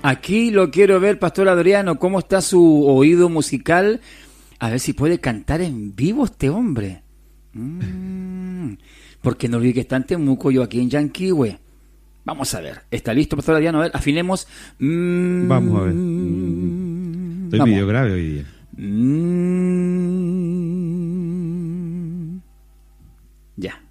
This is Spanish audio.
Aquí lo quiero ver, Pastor Adriano, cómo está su oído musical. A ver si puede cantar en vivo este hombre. Porque no olvide que está en Temuco, yo aquí en Yanquihue. Vamos a ver. ¿Está listo, Pastor Adriano? A ver, afinemos. Vamos a ver. Estoy medio grave hoy día. Ya.